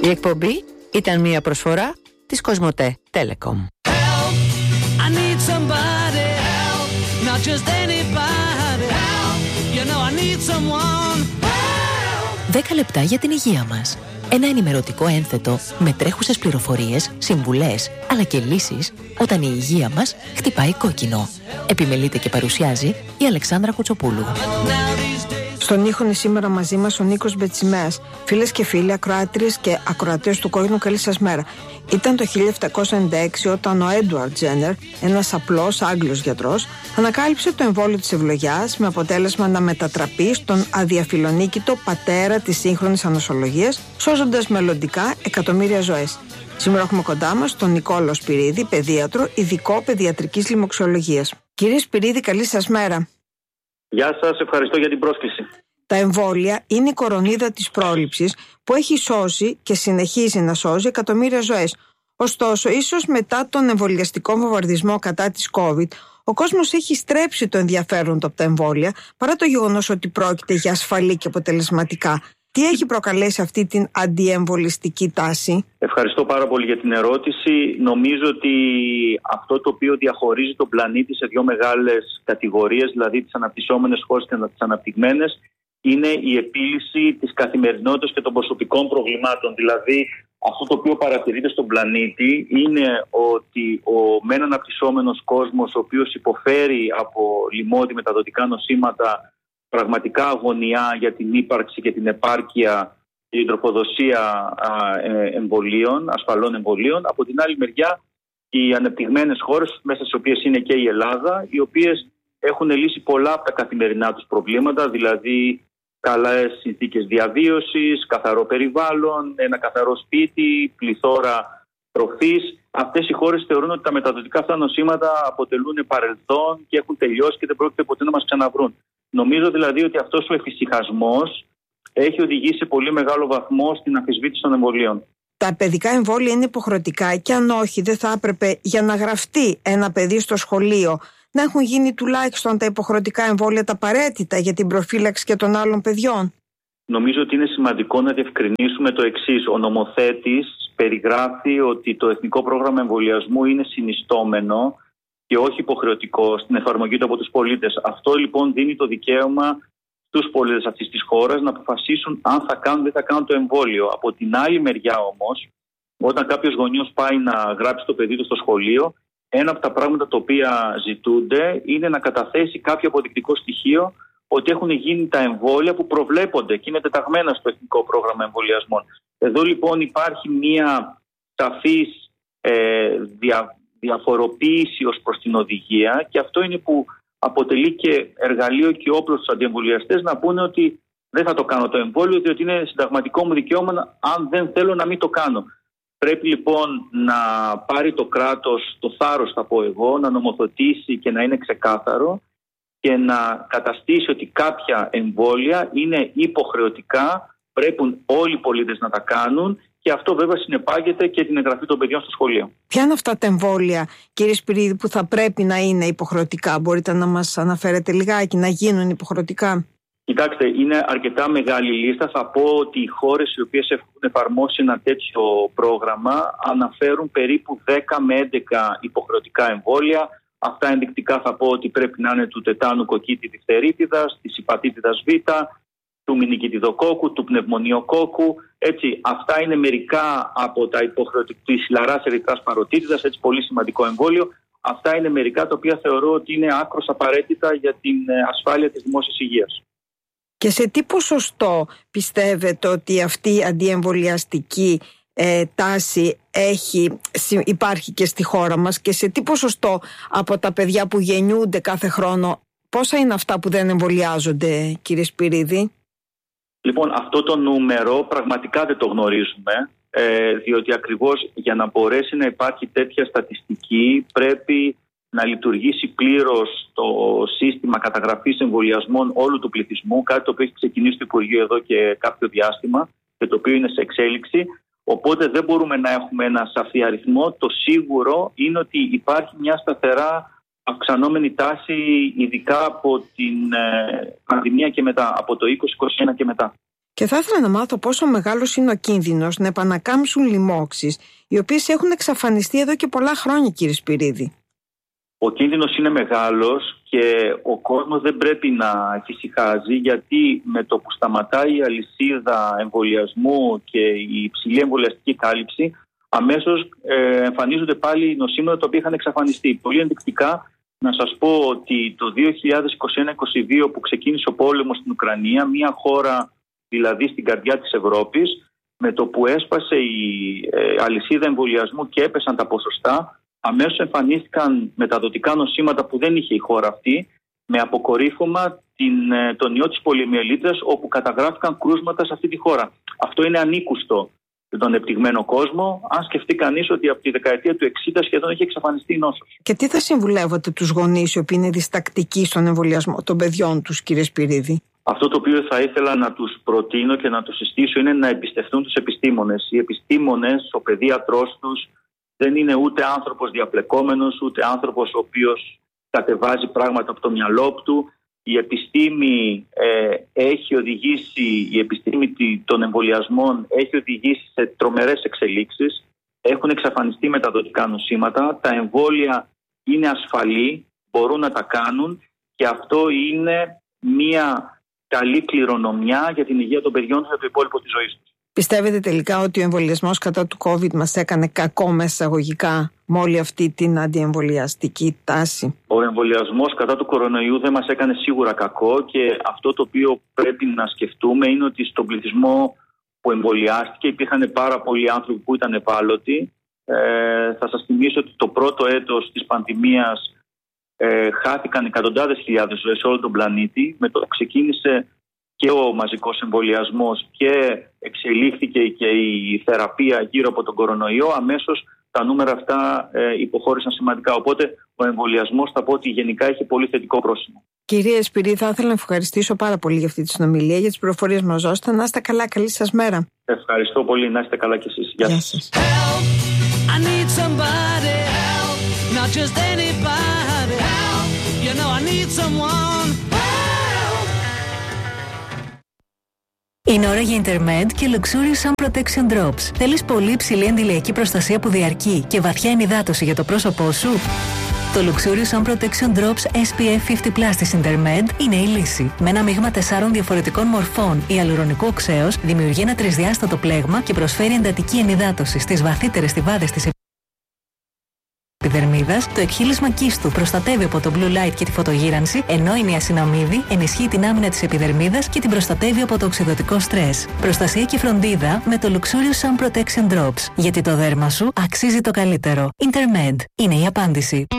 Η εκπομπή ήταν μια προσφορά της Κοσμοτέ Telecom. 10 λεπτά για την υγεία μας. Ένα ενημερωτικό ένθετο με τρέχουσες πληροφορίες, συμβουλές, αλλά και λύσεις όταν η υγεία μας χτυπάει κόκκινο. Επιμελείται και παρουσιάζει η Αλεξάνδρα Κουτσοπούλου. Στον ήχο είναι σήμερα μαζί μας ο Νίκος Μπετσιμέας. Φίλες και φίλοι, ακροάτριες και ακροατές του Κόκκινου, καλή σας μέρα. Ήταν το 1796 όταν ο Έντουαρντ Τζένερ, ένας απλός Άγγλος γιατρός, ανακάλυψε το εμβόλιο της ευλογιάς με αποτέλεσμα να μετατραπεί στον αδιαφιλονίκητο πατέρα της σύγχρονης ανοσολογίας, σώζοντας μελλοντικά εκατομμύρια ζωές. Σήμερα έχουμε κοντά μας τον Νικόλαο Σπυρίδη, παιδίατρο, ειδικό παιδιατρικής λοιμοξιολογίας. Κύριε Σπυρίδη, καλή σας μέρα. Γεια σας, ευχαριστώ για την πρόσκληση. Τα εμβόλια είναι η κορονίδα της πρόληψης που έχει σώσει και συνεχίζει να σώζει εκατομμύρια ζωές. Ωστόσο, ίσως μετά τον εμβολιαστικό βομβαρδισμό κατά της COVID, ο κόσμος έχει στρέψει το ενδιαφέρον του από τα εμβόλια, παρά το γεγονός ότι πρόκειται για ασφαλή και αποτελεσματικά. Τι έχει προκαλέσει αυτή την αντιεμβολιστική τάση? Ευχαριστώ πάρα πολύ για την ερώτηση. Νομίζω ότι αυτό το οποίο διαχωρίζει τον πλανήτη σε δύο μεγάλες κατηγορίες, δηλαδή τις αναπτυσσόμενες χώρες και τις αναπτυγμένες, είναι η επίλυση της καθημερινότητας και των προσωπικών προβλημάτων. Δηλαδή, αυτό το οποίο παρατηρείται στον πλανήτη είναι ότι ο μεν αναπτυσσόμενος κόσμος, ο οποίος υποφέρει από λοιμώδη μεταδοτικά νοσήματα, πραγματικά αγωνιά για την ύπαρξη και την επάρκεια και την τροφοδοσία εμβολίων, ασφαλών εμβολίων. Από την άλλη μεριά, οι ανεπτυγμένες χώρες, μέσα στις οποίες είναι και η Ελλάδα, οι οποίες έχουν λύσει πολλά από τα καθημερινά τους προβλήματα, δηλαδή καλές συνθήκες διαβίωσης, καθαρό περιβάλλον, ένα καθαρό σπίτι, πληθώρα τροφής. Αυτές οι χώρες θεωρούν ότι τα μεταδοτικά αυτά νοσήματα αποτελούν παρελθόν και έχουν τελειώσει και δεν πρόκειται ποτέ να μας ξαναβρούν. Νομίζω δηλαδή ότι αυτός ο εφησυχασμός έχει οδηγήσει σε πολύ μεγάλο βαθμό στην αμφισβήτηση των εμβολίων. Τα παιδικά εμβόλια είναι υποχρεωτικά και αν όχι, δεν θα έπρεπε για να γραφτεί ένα παιδί στο σχολείο να έχουν γίνει τουλάχιστον τα υποχρεωτικά εμβόλια τα απαραίτητα για την προφύλαξη και των άλλων παιδιών? Νομίζω ότι είναι σημαντικό να διευκρινίσουμε το εξής. Ο νομοθέτης περιγράφει ότι το Εθνικό Πρόγραμμα Εμβολιασμού είναι συνιστόμενο και όχι υποχρεωτικό στην εφαρμογή του από τους πολίτες. Αυτό λοιπόν δίνει το δικαίωμα στους πολίτες αυτής της χώρας να αποφασίσουν αν θα κάνουν ή δεν θα κάνουν το εμβόλιο. Από την άλλη μεριά όμως, όταν κάποιος γονιός πάει να γράψει το παιδί του στο σχολείο, ένα από τα πράγματα τα οποία ζητούνται είναι να καταθέσει κάποιο αποδεικτικό στοιχείο ότι έχουν γίνει τα εμβόλια που προβλέπονται και είναι τεταγμένα στο Εθνικό Πρόγραμμα Εμβολιασμών. Εδώ λοιπόν υπάρχει μια σαφής διαφοροποίηση ως προς την οδηγία και αυτό είναι που αποτελεί και εργαλείο και όπλο στους αντιεμβολιαστές να πούνε ότι δεν θα το κάνω το εμβόλιο διότι είναι συνταγματικό μου δικαίωμα αν δεν θέλω να μην το κάνω. Πρέπει λοιπόν να πάρει το κράτος το θάρρος, θα πω εγώ, να νομοθετήσει και να είναι ξεκάθαρο και να καταστήσει ότι κάποια εμβόλια είναι υποχρεωτικά, πρέπει όλοι οι πολίτες να τα κάνουν και αυτό βέβαια συνεπάγεται και την εγγραφή των παιδιών στο σχολείο. Ποια είναι αυτά τα εμβόλια, κύριε Σπυρίδη, που θα πρέπει να είναι υποχρεωτικά? Μπορείτε να μας αναφέρετε λιγάκι, να γίνουν υποχρεωτικά? Κοιτάξτε, είναι αρκετά μεγάλη λίστα. Θα πω ότι οι χώρες οι οποίες έχουν εφαρμόσει ένα τέτοιο πρόγραμμα αναφέρουν περίπου 10 με 11 υποχρεωτικά εμβόλια. Αυτά ενδεικτικά θα πω ότι πρέπει να είναι του τετάνου κοκκίτη διφθερίτιδας, της υπατήτιδας Β, του μηνικητιδοκόκκου, του πνευμονιοκόκκου. Έτσι, αυτά είναι μερικά από τα υποχρεωτικά της χυλαράς ερυθράς παροτίτιδας, έτσι πολύ σημαντικό εμβόλιο. Αυτά είναι μερικά τα οποία θεωρώ ότι είναι άκρως απαραίτητα για την ασφάλεια της δημόσιας υγείας. Και σε τι ποσοστό πιστεύετε ότι αυτή η αντιεμβολιαστική τάση υπάρχει και στη χώρα μας και σε τι ποσοστό από τα παιδιά που γεννιούνται κάθε χρόνο, πόσα είναι αυτά που δεν εμβολιάζονται, κύριε Σπυρίδη? Λοιπόν, αυτό το νούμερο πραγματικά δεν το γνωρίζουμε, διότι ακριβώς για να μπορέσει να υπάρχει τέτοια στατιστική πρέπει να λειτουργήσει πλήρως το σύστημα καταγραφής εμβολιασμών όλου του πληθυσμού, κάτι το οποίο έχει ξεκινήσει το Υπουργείο εδώ και κάποιο διάστημα και το οποίο είναι σε εξέλιξη. Οπότε δεν μπορούμε να έχουμε ένα σαφή αριθμό. Το σίγουρο είναι ότι υπάρχει μια σταθερά αυξανόμενη τάση, ειδικά από την πανδημία και μετά, από το 2021 και μετά. Και θα ήθελα να μάθω πόσο μεγάλος είναι ο κίνδυνος να επανακάμψουν λοιμώξεις, οι οποίες έχουν εξαφανιστεί εδώ και πολλά χρόνια, κύριε Σπυρίδη. Ο κίνδυνος είναι μεγάλος και ο κόσμος δεν πρέπει να εφησυχάζει, γιατί με το που σταματάει η αλυσίδα εμβολιασμού και η υψηλή εμβολιαστική κάλυψη, αμέσως εμφανίζονται πάλι νοσήματα τα οποία είχαν εξαφανιστεί. Πολύ ενδεικτικά να σας πω ότι το 2021-2022 που ξεκίνησε ο πόλεμος στην Ουκρανία, μια χώρα δηλαδή στην καρδιά της Ευρώπης, με το που έσπασε η αλυσίδα εμβολιασμού και έπεσαν τα ποσοστά, αμέσως εμφανίστηκαν μεταδοτικά νοσήματα που δεν είχε η χώρα αυτή, με αποκορύφωμα τον ιό της πολυεμιελίτιδας, όπου καταγράφηκαν κρούσματα σε αυτή τη χώρα. Αυτό είναι ανήκουστο στονεπτυγμένο κόσμο, αν σκεφτεί κανείς ότι από τη δεκαετία του 60 σχεδόν έχει εξαφανιστεί η νόσος. Και τι θα συμβουλεύετε τους γονείς οι οποίοι είναι διστακτικοί στον εμβολιασμό των παιδιών τους, κύριε Σπυρίδη? Αυτό το οποίο θα ήθελα να τους προτείνω και να τους συστήσω είναι να εμπιστευτούν τους επιστήμονες. Οι επιστήμονες, ο παιδίατρός τους, δεν είναι ούτε άνθρωπος διαπλεκόμενος, ούτε άνθρωπος ο οποίος κατεβάζει πράγματα από το μυαλό του. Η επιστήμη έχει οδηγήσει, η επιστήμη των εμβολιασμών έχει οδηγήσει σε τρομερές εξελίξεις. Έχουν εξαφανιστεί μεταδοτικά νοσήματα. Τα εμβόλια είναι ασφαλή, μπορούν να τα κάνουν και αυτό είναι μια καλή κληρονομιά για την υγεία των παιδιών για το υπόλοιπο της ζωής τους. Πιστεύετε τελικά ότι ο εμβολιασμός κατά του COVID μας έκανε κακό μέσα εισαγωγικά με όλη αυτή την αντιεμβολιαστική τάση? Ο εμβολιασμός κατά του κορονοϊού δεν μας έκανε σίγουρα κακό και αυτό το οποίο πρέπει να σκεφτούμε είναι ότι στον πληθυσμό που εμβολιάστηκε υπήρχαν πάρα πολλοί άνθρωποι που ήταν ευάλωτοι. Θα σας θυμίσω ότι το πρώτο έτος της πανδημίας χάθηκαν εκατοντάδες χιλιάδες ζωές σε όλο τον πλανήτη. Με το που ξεκίνησε και ο μαζικός εμβολιασμός και εξελίχθηκε και η θεραπεία γύρω από τον κορονοϊό, αμέσως τα νούμερα αυτά υποχώρησαν σημαντικά. Οπότε ο εμβολιασμός θα πω ότι γενικά έχει πολύ θετικό πρόσημο. Κύριε Σπυρίδη, θα ήθελα να ευχαριστήσω πάρα πολύ για αυτή τη συνομιλία, για τις πληροφορίες που μας δώσετε. Να είστε καλά, καλή σας μέρα. Ευχαριστώ πολύ, να είστε καλά κι εσείς. Γεια σας. Είναι ώρα για Intermed και Luxurious Sun Protection Drops. Θέλεις πολύ υψηλή αντιλιακή προστασία που διαρκεί και βαθιά ενυδάτωση για το πρόσωπό σου? Το Luxurious Sun Protection Drops SPF 50+ της Intermed είναι η λύση. Με ένα μείγμα 4 διαφορετικών μορφών ιαλουρονικού οξέως δημιουργεί ένα τρισδιάστατο πλέγμα και προσφέρει εντατική ενυδάτωση στις βαθύτερες στιβάδες της επιδερμίδας. Το εκχύλισμα κίστου προστατεύει από το blue light και τη φωτογύρανση, ενώ η νιασιναμίδη ενισχύει την άμυνα της επιδερμίδας και την προστατεύει από το οξυδωτικό στρες. Προστασία και φροντίδα με το Luxurious Sun Protection Drops. Γιατί το δέρμα σου αξίζει το καλύτερο. Intermed είναι η απάντηση.